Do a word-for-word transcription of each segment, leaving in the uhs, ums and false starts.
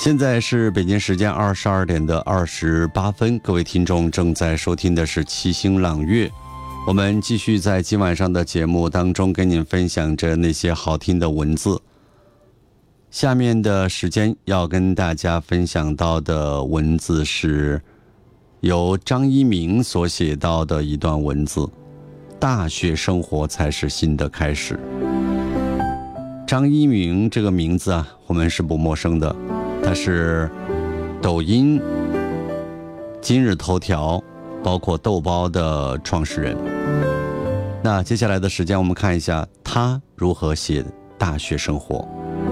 现在是北京时间二十二点的二十八分，各位听众正在收听的是七星朗月。我们继续在今晚上的节目当中跟您分享着那些好听的文字。下面的时间要跟大家分享到的文字是由张一鸣所写到的一段文字：大学生活才是新的开始。张一鸣这个名字啊，我们是不陌生的，他是抖音、今日头条包括豆包的创始人。那接下来的时间我们看一下他如何写大学生活。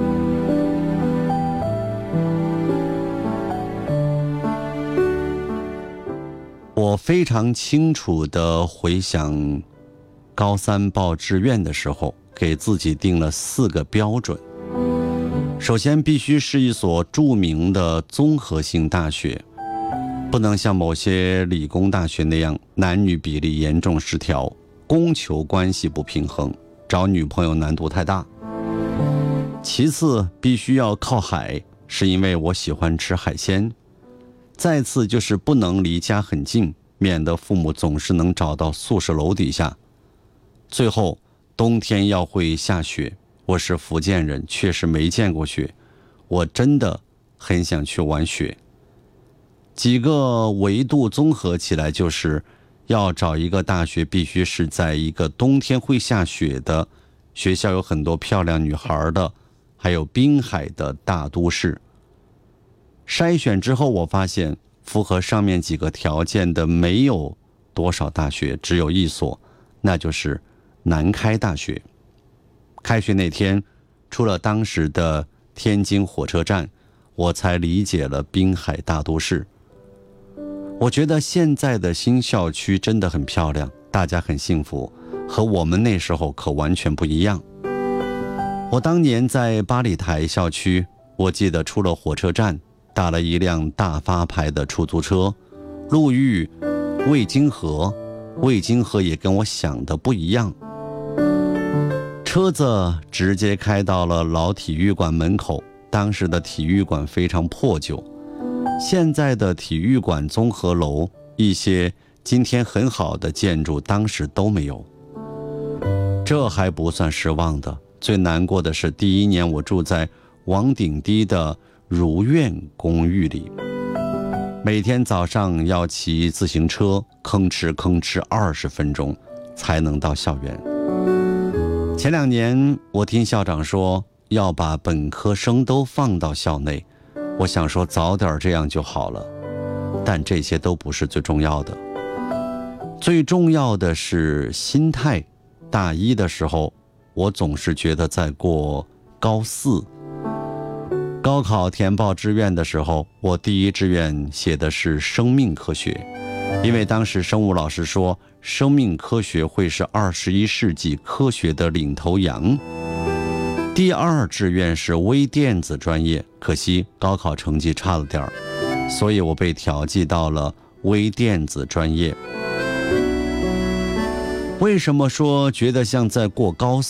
我非常清楚地回想高三报志愿的时候，给自己定了四个标准。首先必须是一所著名的综合性大学，不能像某些理工大学那样男女比例严重失调，供求关系不平衡，找女朋友难度太大。其次必须要靠海，是因为我喜欢吃海鲜。再次就是不能离家很近，免得父母总是能找到宿舍楼底下。最后冬天要会下雪，我是福建人，确实没见过雪，我真的很想去玩雪。几个维度综合起来，就是要找一个大学必须是在一个冬天会下雪的学校，有很多漂亮女孩的，还有滨海的大都市。筛选之后，我发现符合上面几个条件的没有多少大学，只有一所，那就是南开大学。开学那天，出了当时的天津火车站，我才理解了滨海大都市。我觉得现在的新校区真的很漂亮，大家很幸福，和我们那时候可完全不一样。我当年在八里台校区，我记得出了火车站，打了一辆大发牌的出租车，路遇魏京河，魏京河也跟我想的不一样。车子直接开到了老体育馆门口，当时的体育馆非常破旧，现在的体育馆综合楼，一些今天很好的建筑当时都没有。这还不算失望的，最难过的是第一年我住在王顶堤的如愿公寓里，每天早上要骑自行车吭哧吭哧二十分钟才能到校园。前两年我听校长说要把本科生都放到校内，我想说早点这样就好了，但这些都不是最重要的。最重要的是心态。大一的时候，我总是觉得在过高四。高考填报志愿的时候，我第一志愿写的是生命科学，因为当时生物老师说生命科学会是二十一世纪科学的领头羊。第二志愿是微电子专业，可惜高考成绩差了点儿，所以我被调剂到了微电子专业。为什么说觉得像在过高